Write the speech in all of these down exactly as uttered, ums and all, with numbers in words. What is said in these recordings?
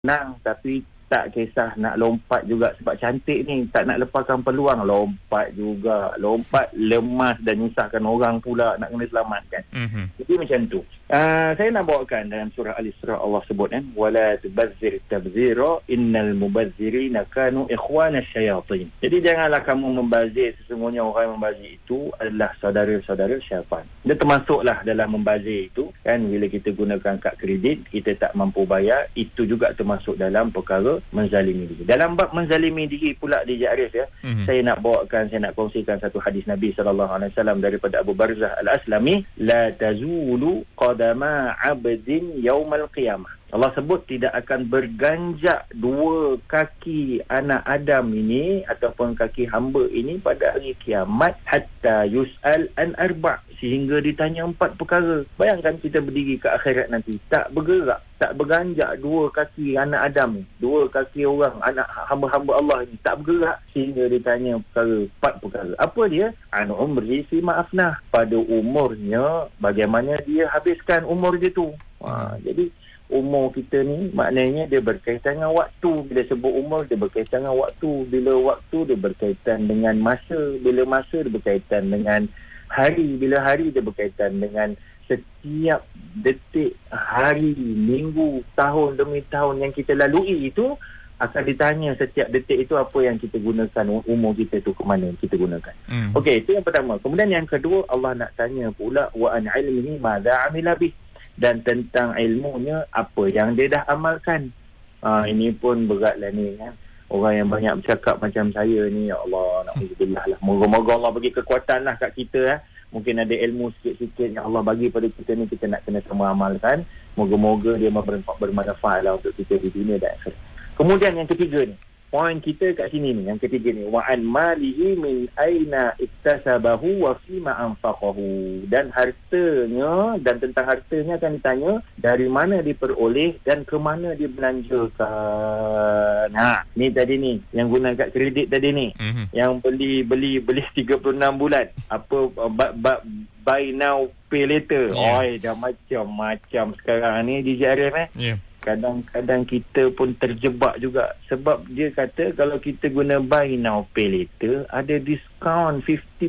senang, tapi tak kisah nak lompat juga sebab cantik ni, tak nak lepaskan peluang, lompat juga, lompat lemas dan nyusahkan orang pula nak kena selamatkan. Mm-hmm. Jadi macam tu. Uh, saya nak bawakan dalam surah Al-Isra, Allah sebut kan, wala tubazzir tabzira innal mubazzirina kanu ikhwana syayatin. Jadi janganlah kamu membazir, sesungguhnya orang yang membazir itu adalah saudara-saudara syaitan. Dia termasuklah dalam membazir itu kan, bila kita gunakan kad kredit kita tak mampu bayar, itu juga termasuk dalam perkara menzalimi diri. Dalam bab menzalimi diri pula di Arif ya, mm-hmm. saya nak bawakan, saya nak kongsikan satu hadis Nabi sallallahu alaihi wasallam daripada Abu Barzah Al-Aslami, la tazulu qadama 'abdin yaumal qiyamah. Allah sebut tidak akan berganjak dua kaki anak Adam ini ataupun kaki hamba ini pada hari kiamat hatta yus'al an arba', sehingga ditanya empat perkara. Bayangkan kita berdiri ke akhirat nanti, tak bergerak, tak berganjak dua kaki anak Adam ni, dua kaki orang, anak hamba-hamba Allah ni tak bergerak sehingga ditanya perkara, empat perkara. Apa dia? An umri fi ma'afnah, pada umurnya bagaimana dia habiskan umur dia tu. Ha, jadi umur kita ni maknanya dia berkaitan dengan waktu. Bila sebut umur, dia berkaitan dengan waktu. Bila waktu, dia berkaitan dengan masa. Bila masa, dia berkaitan dengan hari. Bila hari, dia berkaitan dengan setiap detik, hari, minggu, tahun demi tahun yang kita lalui itu akan ditanya setiap detik itu apa yang kita gunakan, umur kita tu ke mana kita gunakan. Hmm. Okey, itu yang pertama. Kemudian yang kedua, Allah nak tanya pula wa an ilmihi madza amila bih, dan tentang ilmunya apa yang dia dah amalkan. Ha, ini pun beratlah ni kan. Orang yang banyak bercakap macam saya ni, ya Allah, na'udzubillah lah. Moga-moga Allah bagi kekuatan lah kat kita. Ha. Mungkin ada ilmu sikit-sikit yang Allah bagi pada kita ni, kita nak kena semua amalkan. Moga-moga dia bermanfaat lah untuk kita di dunia dan akhirat. Kemudian yang ketiga ni, poin kita kat sini ni, yang ketiga ni, wa an malihi min aina iktasabahu wa fima anfaqahu, dan hartanya, dan tentang hartanya akan ditanya dari mana diperoleh dan ke mana dibelanjakan. Ha, ni tadi ni yang guna kad kredit tadi ni, mm-hmm. yang beli beli beli tiga puluh enam bulan, apa bab ba, buy now pay later. Yeah. Oi, dah macam-macam sekarang ni di J R F eh. Yeah. Kadang-kadang kita pun terjebak juga, sebab dia kata kalau kita guna buy now pay later ada diskaun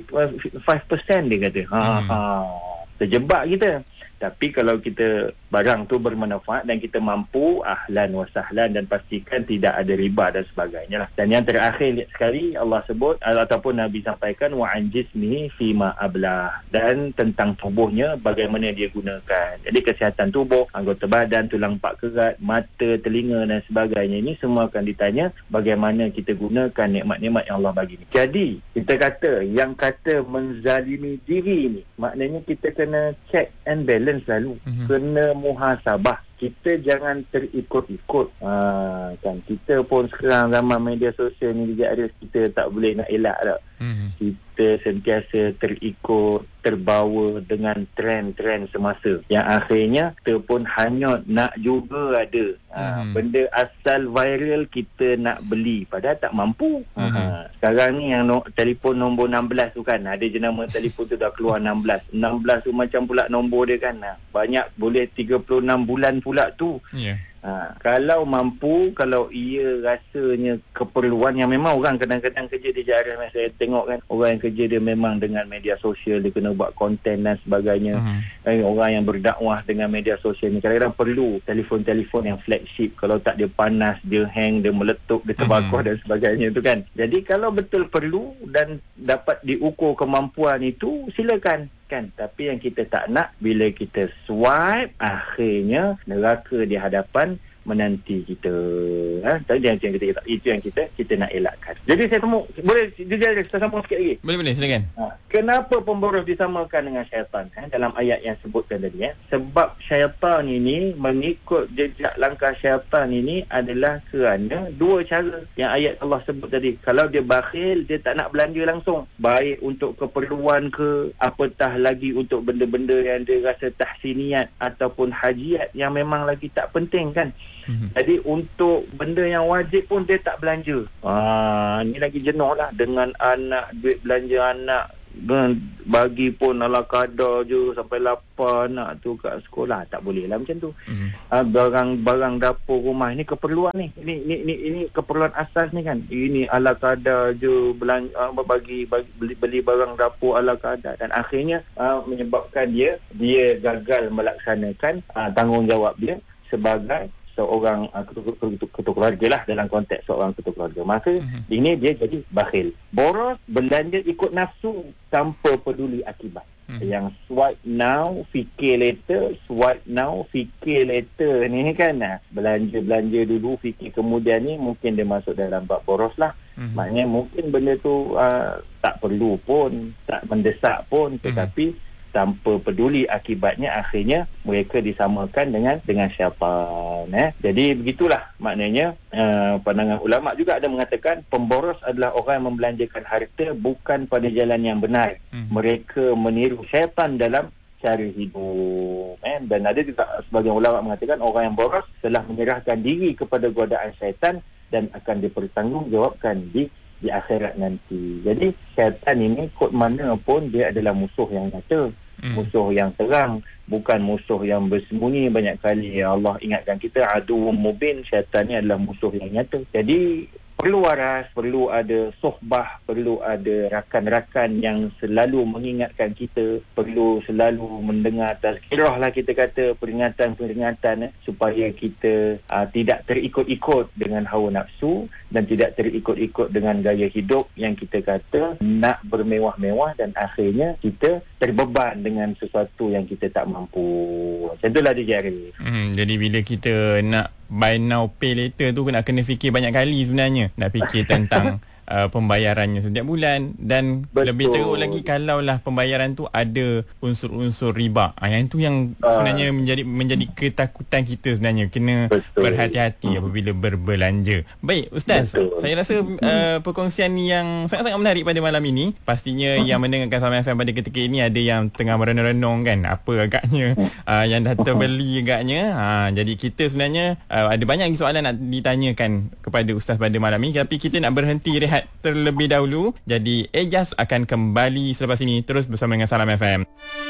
lima peratus dia kata. Ha, hmm. ha, terjebak kita. Tapi kalau kita barang tu bermanfaat dan kita mampu, ahlan wa sahlan, dan pastikan tidak ada riba dan sebagainya lah. Dan yang terakhir sekali Allah sebut ataupun Nabi sampaikan wa an jismihi fima ablah, dan tentang tubuhnya bagaimana dia gunakan. Jadi kesihatan tubuh, anggota badan, tulang pak kerat, mata, telinga dan sebagainya, ini semua akan ditanya bagaimana kita gunakan nikmat-nikmat yang Allah bagi ni. Jadi kita kata yang kata menzalimi diri ni, maknanya kita kena check and balance selalu, mm-hmm. kena muhasabah. Kita jangan terikut-ikut. Ha, kan kita pun sekarang zaman media sosial ni dia ada, kita tak boleh nak elak tak. Mm-hmm. Kita sentiasa terikut, terbawa dengan trend-trend semasa, yang akhirnya kita pun hanyut nak juga ada. Ha, mm-hmm. benda asal viral kita nak beli padahal tak mampu. Mm-hmm. Ha, sekarang ni yang no, telefon nombor enam belas tu kan, ada jenama telefon tu dah keluar enam belas. enam belas tu macam pula nombor dia kan. Ha, banyak boleh tiga puluh enam bulan pula tu. Yeah. Ha, kalau mampu, kalau ia rasanya keperluan, yang memang orang kadang-kadang kerja di J R M, saya tengok kan, orang yang kerja dia memang dengan media sosial, dia kena buat konten dan sebagainya. Uh-huh. eh, orang yang berdakwah dengan media sosial ni kadang-kadang perlu telefon-telefon yang flagship. Kalau tak dia panas, dia hang, dia meletup, dia terbakar, uh-huh. dan sebagainya tu kan. Jadi kalau betul perlu dan dapat diukur kemampuan itu, silakan kan. Tapi yang kita tak nak, bila kita swipe, akhirnya neraka di hadapan menanti kita. Ha? Tadi yang kita, itu yang kita kita nak elakkan. Jadi saya temu, boleh dia kita sambung sikit lagi? Boleh boleh silakan. Ha. Kenapa pemboros disamakan dengan syaitan? Ha? Dalam ayat yang sebutkan tadi ya. Sebab syaitan ini, mengikut jejak langkah syaitan ini adalah kerana dua cara yang ayat Allah sebut tadi. Kalau dia bakhil, dia tak nak belanja langsung, baik untuk keperluan ke, apatah lagi untuk benda-benda yang dia rasa tahsiniat ataupun hajiat yang memang lagi tak penting kan. Mm-hmm. Jadi untuk benda yang wajib pun dia tak belanja. Ah, ni lagi jenuh lah dengan anak, duit belanja anak dan bagi pun ala kadar je sampai lapar anak tu kat sekolah, tak boleh lah macam tu. Mm-hmm. Uh, barang-barang dapur rumah ni keperluan ni. Ini ini ini, ini keperluan asas ni kan. Ini ala kadar je belanja, uh, bagi, bagi beli, beli barang dapur ala kadar, dan akhirnya uh, menyebabkan dia dia gagal melaksanakan uh, tanggungjawab dia sebagai seorang uh, ketua, ketua, ketua keluarga lah, dalam konteks seorang ketua keluarga. Maka uh-huh. ini dia jadi bakhil. Boros, belanja ikut nafsu tanpa peduli akibat. Uh-huh. Yang swipe now, fikir later, swipe now, fikir later ni kan. Nah, belanja-belanja dulu, fikir kemudian ni, mungkin dia masuk dalam bab boros lah. Uh-huh. Maknanya mungkin benda tu uh, tak perlu pun, tak mendesak pun, tetapi uh-huh. tanpa peduli akibatnya, akhirnya mereka disamakan dengan dengan syaitan. Eh? Jadi begitulah maknanya uh, pandangan ulama juga ada mengatakan pemboros adalah orang yang membelanjakan harta bukan pada jalan yang benar. Hmm. Mereka meniru syaitan dalam cara hidup. Eh? Dan ada juga sebagian ulama mengatakan orang yang boros telah menyerahkan diri kepada godaan syaitan dan akan dipertanggungjawabkan di di akhirat nanti. Jadi syaitan ini kod mana pun dia adalah musuh yang nyata, hmm. musuh yang terang, bukan musuh yang bersembunyi. Banyak kali Allah ingatkan kita, aduwwum mubin, syaitan ni adalah musuh yang nyata. Jadi perlu waras, perlu ada sohbah, perlu ada rakan-rakan yang selalu mengingatkan kita, perlu selalu mendengar tazkirah lah kita kata, peringatan-peringatan eh, supaya kita uh, tidak terikut-ikut dengan hawa nafsu dan tidak terikut-ikut dengan gaya hidup yang kita kata nak bermewah-mewah, dan akhirnya kita terbeban dengan sesuatu yang kita tak mampu. Macam itulah dia, Jarif. Hmm, jadi bila kita nak buy now pay later tu nak kena fikir banyak kali sebenarnya, nak fikir tentang uh, pembayarannya setiap bulan, dan betul. Lebih teruk lagi kalaulah pembayaran tu ada unsur-unsur riba. Ah, yang tu yang uh. sebenarnya menjadi menjadi ketakutan kita sebenarnya, kena betul. Berhati-hati hmm. apabila berbelanja. Baik Ustaz, betul. Saya rasa uh, perkongsian yang sangat-sangat menarik pada malam ini. Pastinya hmm. yang mendengarkan Salam F M pada ketika ini ada yang tengah merenung-renung kan, apa agaknya uh, yang dah terbeli agaknya. Ha, jadi kita sebenarnya uh, ada banyak lagi soalan nak ditanyakan kepada Ustaz pada malam ini, tapi kita nak berhenti rehat terlebih dahulu. Jadi Ejaz akan kembali selepas ini, terus bersama dengan Salam F M.